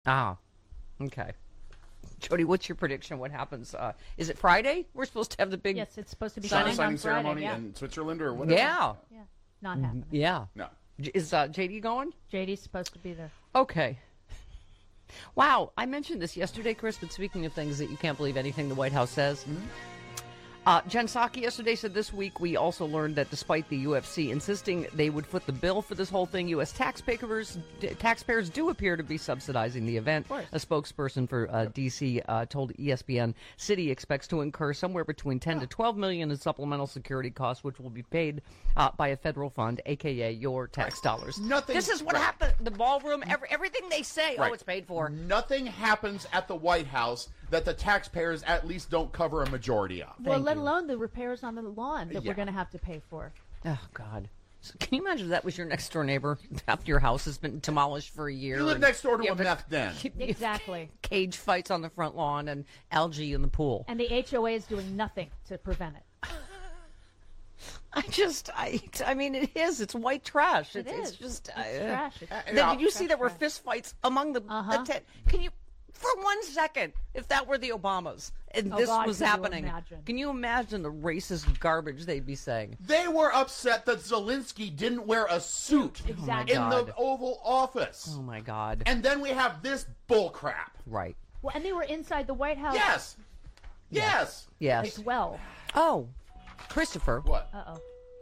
Ah, okay. Jody, what's your prediction? What happens? Is it Friday? We're supposed to have the big... Yes, it's supposed to be signing on Friday. ceremony Yeah. in Switzerland or whatever. Yeah. Yeah, not happening. Yeah. No. Is JD going? JD's supposed to be there. Okay. Wow, I mentioned this yesterday, Chris, but speaking of things that you can't believe anything the White House says, Jen Psaki yesterday said this week we also learned that despite the UFC insisting they would foot the bill for this whole thing, U.S. taxpayers do appear to be subsidizing the event. A spokesperson for D.C. Told ESPN City expects to incur somewhere between 10 to 12 million in supplemental security costs, which will be paid by a federal fund, a.k.a. your tax dollars. Nothing. This is what happened. The ballroom, everything they say, Right. it's paid for. Nothing happens at the White House that the taxpayers at least don't cover a majority of. Well, let alone the repairs on the lawn that Yeah. we're going to have to pay for. Oh, God. So can you imagine if that was your next door neighbor after your house has been demolished for a year? You live and next door to you a have meth den. Exactly. Cage fights on the front lawn and algae in the pool. And the HOA is doing nothing to prevent it. I mean, it is. It's white trash. It It's is. just... It's trash. Did you see there were fist fights among the tent? Can you... For 1 second, if that were the Obamas and this God, was can you happening, imagine? can you imagine the racist garbage they'd be saying? They were upset that Zelensky didn't wear a suit Exactly. in the God. Oval Office. Oh, my God. And then we have this bullcrap. Right. Well, and they were inside the White House Yes. Yes. Yes. as well. Oh, Christopher. What? Uh-oh.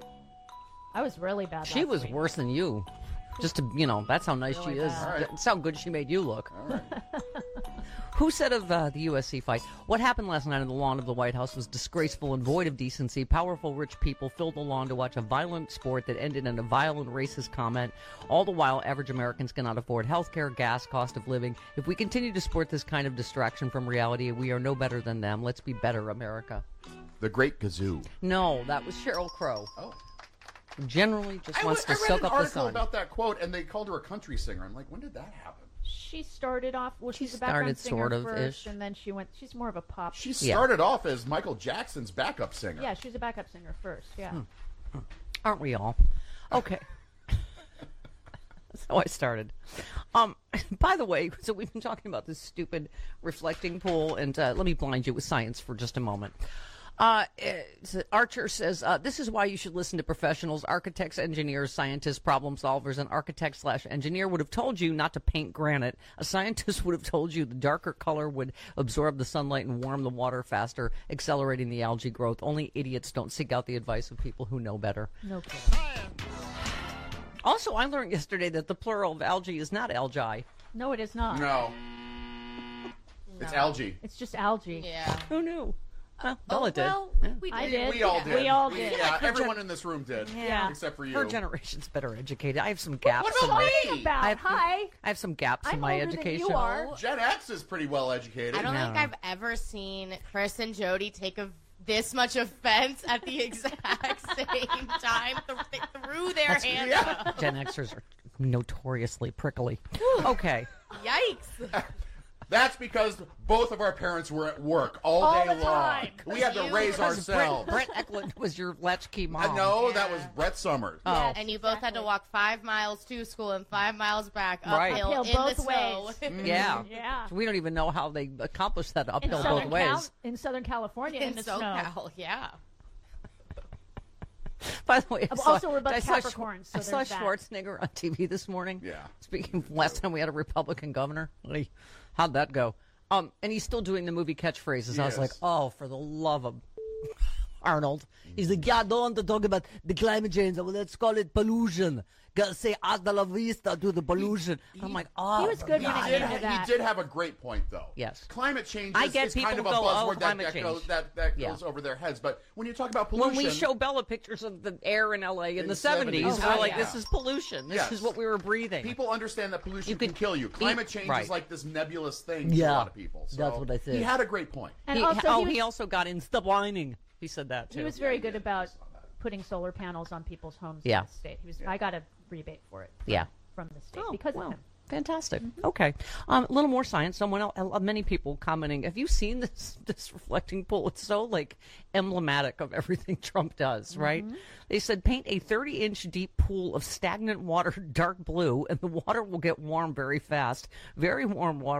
I was really bad She last was week. worse than you. Just to, that's how nice Really she is. bad. All right. That's how good she made you look. All right. Who said of the USC fight, what happened last night on the lawn of the White House was disgraceful and void of decency. Powerful, rich people filled the lawn to watch a violent sport that ended in a violent racist comment. All the while, average Americans cannot afford health care, gas, cost of living. If we continue to support this kind of distraction from reality, we are no better than them. Let's be better, America. The Great Gazoo. No, that was Sheryl Crow. Oh. Generally just wants to I read soak an up the article sun. about that quote, and they called her a country singer. I'm like, when did that happen? She started off, well, she's a started background singer sort of first, ish. and then she's more of a pop. She started off as Michael Jackson's backup singer. Yeah, she's a backup singer first, yeah. Aren't we all? Okay. That's how I started. By the way, so we've been talking about this stupid reflecting pool, and let me blind you with science for just a moment. Archer says, this is why you should listen to professionals, architects, engineers, scientists, problem solvers. An architect/engineer would have told you not to paint granite. A scientist would have told you the darker color would absorb the sunlight and warm the water faster, accelerating the algae growth. Only idiots don't seek out the advice of people who know better. No kidding. Also, I learned yesterday that the plural of algae is not algae. No, it is not. No. It's algae. It's just algae. Yeah. Who knew? Bella did. Well, Yeah. we did. I did. We all did. We all did. Yeah, everyone in this room did. Yeah. Except for you. Her generation's better educated. I have some gaps. What in about my, me? Talking about, I have- hi. I have some gaps in I'm my older than education. you are. Gen X is pretty well educated. I don't No. think I've ever seen Chris and Jody take this much offense at the exact same time. They threw their hands up. Gen Xers are notoriously prickly. Okay. Yikes. That's because both of our parents were at work all All day the long. time. We had to raise ourselves. Brett Eklund was your latchkey mom. No, that was Brett Summers. Oh. And you both had to walk 5 miles to school and 5 miles back Right. uphill Uphill in both the snow. ways. Yeah. Yeah. We don't even know how they accomplished that In uphill both Southern, ways. in Southern California in In the snow. SoCal, yeah. By the way, Also, we're both Capricorns, so I saw there's that. Schwarzenegger on TV this morning. Yeah. Speaking of last time we had a Republican governor, how'd that go? And he's still doing the movie catchphrases. I was Yes. like, oh, for the love of Arnold. He's like, yeah, I don't want to talk about the climate change. Well, let's call it pollution. Gotta say hasta la vista to the pollution. I'm like, oh. He was good when God. it came to that. He did have a great point, though. Yes. Climate change I is, get is kind people of a go, oh, buzzword climate that goes, change. that Yeah. goes over their heads. But when you talk about pollution... When we show Bella pictures of the air in L.A. in the 70s, Oh, we're like, yeah. this is pollution. This Yes. is what we were breathing. People understand that pollution You can could kill you. Climate eat- change right. is like this nebulous thing to a Yeah. lot of people. So That's what I said. He had a great point. And He, also, he also got in stop whining. He said that too. he was very good about putting solar panels on people's homes Yeah. in the state. I got a rebate for it Yeah. from the state Oh, because well. of him. Fantastic. Okay. A little more science. Someone else, many people commenting, have you seen this reflecting pool? It's so like emblematic of everything Trump does, right? They said paint a 30-inch deep pool of stagnant water dark blue, and the water will get warm very fast. Very warm water